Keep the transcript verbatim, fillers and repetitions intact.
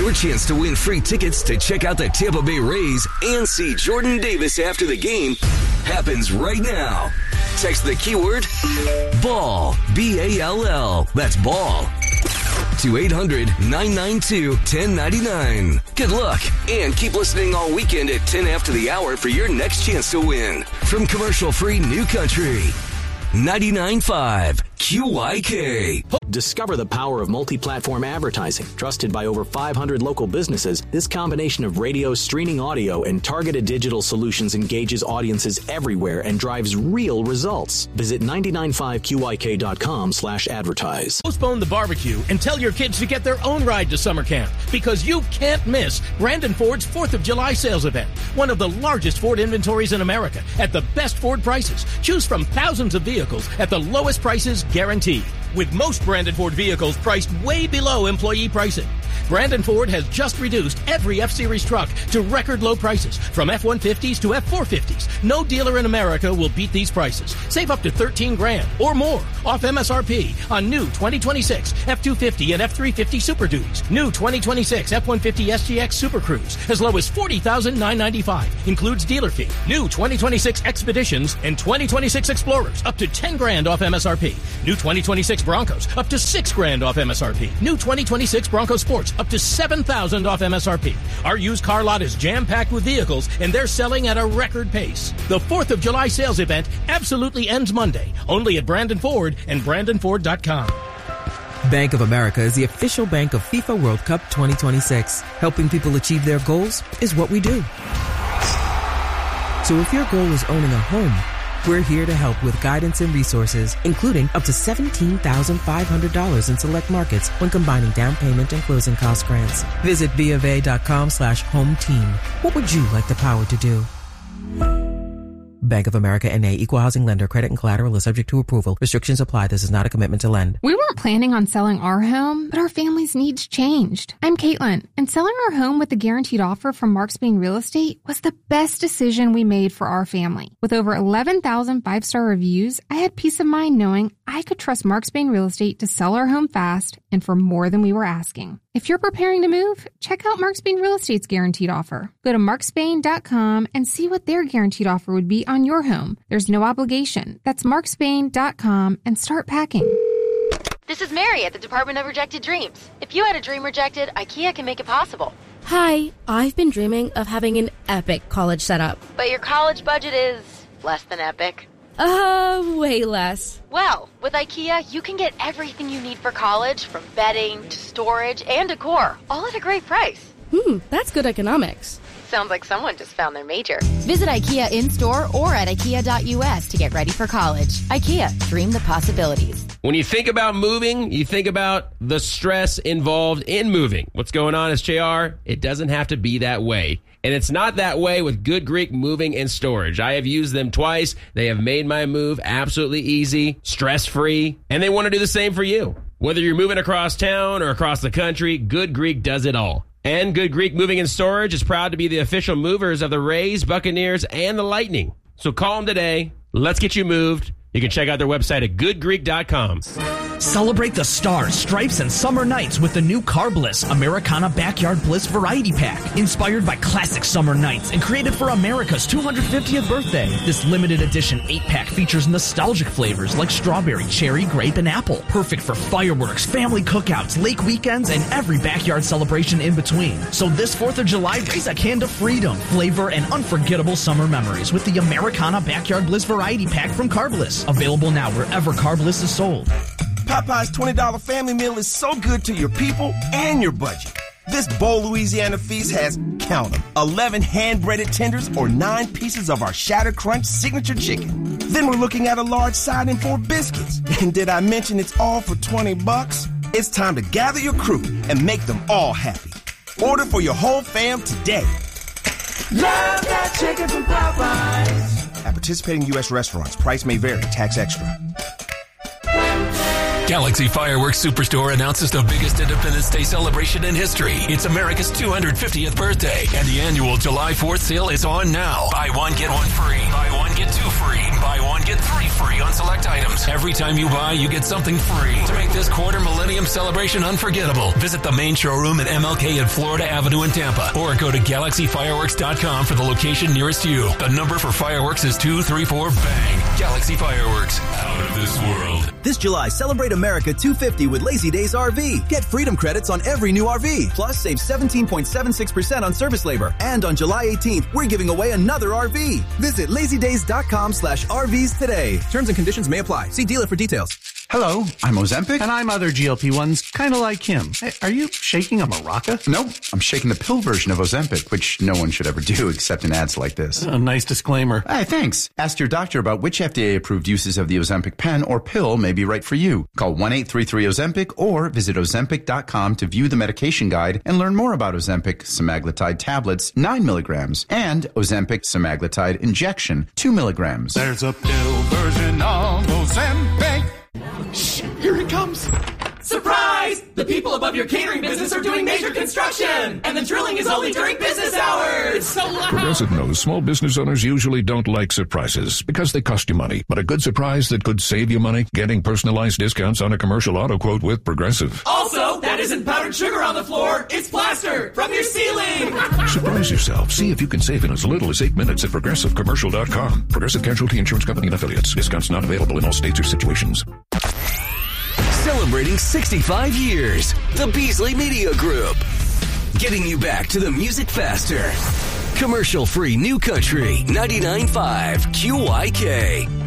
Your chance to win free tickets to check out the Tampa Bay Rays and see Jordan Davis after the game happens right now. Text the keyword BALL, B A L L, that's BALL, to eight hundred, nine nine two, one oh nine nine. Good luck, and keep listening all weekend at ten after the hour for your next chance to win. From commercial-free New Country, ninety-nine point five Q Y K. Discover the power of multi-platform advertising. Trusted by over five hundred local businesses, this combination of radio, streaming audio, and targeted digital solutions engages audiences everywhere and drives real results. Visit nine nine five Q Y K dot com slash advertise. Postpone the barbecue and tell your kids to get their own ride to summer camp, because you can't miss Brandon Ford's fourth of July sales event. One of the largest Ford inventories in America at the best Ford prices. Choose from thousands of vehicles at the lowest prices guaranteed, with most Brandon Ford vehicles priced way below employee pricing. Brandon Ford has just reduced every F-Series truck to record low prices, from F one fifties to F four fifties. No dealer in America will beat these prices. Save up to thirteen grand or more off M S R P on new twenty twenty-six F two fifty and F three fifty Super Duties. New twenty twenty-six F one fifty S G X Super Cruise as low as forty thousand nine hundred ninety-five dollars. Includes dealer fee. New twenty twenty-six Expeditions and twenty twenty-six Explorers up to ten grand off M S R P. New twenty twenty-six Broncos up to six grand off M S R P. New twenty twenty-six Bronco Sports up to seven thousand off M S R P. Our used car lot is jam-packed with vehicles, and they're selling at a record pace. The fourth of July sales event absolutely ends Monday, only at Brandon Ford and Brandon Ford dot com. Bank of America is the official bank of FIFA World Cup twenty twenty-six. Helping people achieve their goals is what we do. So if your goal is owning a home, we're here to help with guidance and resources, including up to seventeen thousand five hundred dollars in select markets when combining down payment and closing cost grants. Visit BofA.com slash home team. What would you like the power to do? Bank of America N A, Equal Housing Lender. Credit and collateral is subject to approval. Restrictions apply. This is not a commitment to lend. We weren't planning on selling our home, but our family's needs changed. I'm Caitlin, and selling our home with a guaranteed offer from Mark Spain Real Estate was the best decision we made for our family. With over eleven thousand five-star reviews, I had peace of mind knowing I could trust Mark Spain Real Estate to sell our home fast and for more than we were asking. If you're preparing to move, check out Mark Spain Real Estate's guaranteed offer. Go to mark spain dot com and see what their guaranteed offer would be on your home. There's no obligation. That's mark spain dot com and start packing. This is Mary at the Department of Rejected Dreams. If you had a dream rejected, IKEA can make it possible. Hi, I've been dreaming of having an epic college setup. But your college budget is less than epic. Uh, way less. Well, with IKEA, you can get everything you need for college, from bedding to storage and decor, all at a great price. Hmm, that's good economics. Sounds like someone just found their major. Visit IKEA in-store or at ikea dot U S to get ready for college. IKEA, dream the possibilities. When you think about moving, you think about the stress involved in moving. What's going on is, J R, it doesn't have to be that way. And it's not that way with Good Greek Moving and Storage. I have used them twice. They have made my move absolutely easy, stress-free, and they want to do the same for you. Whether you're moving across town or across the country, Good Greek does it all. And Good Greek Moving and Storage is proud to be the official movers of the Rays, Buccaneers, and the Lightning. So call them today. Let's get you moved. You can check out their website at good greek dot com. Celebrate the stars, stripes, and summer nights with the new Car Bliss Americana Backyard Bliss Variety Pack. Inspired by classic summer nights and created for America's two hundred fiftieth birthday, this limited edition eight-pack features nostalgic flavors like strawberry, cherry, grape, and apple. Perfect for fireworks, family cookouts, lake weekends, and every backyard celebration in between. So this fourth of July, raise a can to freedom, flavor, and unforgettable summer memories with the Americana Backyard Bliss Variety Pack from Car Bliss. Available now wherever Car Bliss is sold. Popeye's twenty dollar family meal is so good to your people and your budget. This Bowl Louisiana feast has, count them, eleven hand-breaded tenders or nine pieces of our Shatter Crunch signature chicken. Then we're looking at a large side and four biscuits. And did I mention it's all for twenty bucks? It's time to gather your crew and make them all happy. Order for your whole fam today. Love that chicken from Popeyes. At participating U S restaurants, price may vary, tax extra. Galaxy Fireworks Superstore announces the biggest Independence Day celebration in history. It's America's two hundred fiftieth birthday, and the annual July fourth sale is on now. Buy one, get one free. Buy one, get two free. Buy one, get three free on select items. Every time you buy, you get something free. To make this quarter millennium celebration unforgettable, visit the main showroom at M L K and Florida Avenue in Tampa, or go to galaxy fireworks dot com for the location nearest you. The number for fireworks is two three four bang. Galaxy Fireworks, out of this world. This July, celebrate America two fifty with Lazy Days R V. Get freedom credits on every new R V. Plus, save seventeen point seven six percent on service labor. And on July eighteenth, we're giving away another R V. Visit lazydays.com slash RVs today. Terms and conditions may apply. See dealer for details. Hello, I'm Ozempic. And I'm other G L P ones, kind of like him. Hey, are you shaking a maraca? Nope, I'm shaking the pill version of Ozempic, which no one should ever do except in ads like this. A nice disclaimer. Hey, thanks. Ask your doctor about which F D A-approved uses of the Ozempic pen or pill may be right for you. Call one eight three three Ozempic or visit ozempic dot com to view the medication guide and learn more about Ozempic semaglutide tablets, nine milligrams, and Ozempic semaglutide injection, two milligrams. There's a pill version of Ozempic. Shh, here it comes. Surprise! The people above your catering business are doing major construction, and the drilling is only during business hours. It's so loud. Progressive knows small business owners usually don't like surprises because they cost you money. But a good surprise that could save you money, getting personalized discounts on a commercial auto quote with Progressive. Also, that isn't powdered sugar on the floor. It's plaster from your ceiling. Surprise yourself. See if you can save in as little as eight minutes at progressive commercial dot com. Progressive Casualty Insurance Company and Affiliates. Discounts not available in all states or situations. Celebrating sixty-five years, the Beasley Media Group. Getting you back to the music faster. Commercial-free New Country, ninety-nine point five Q Y K.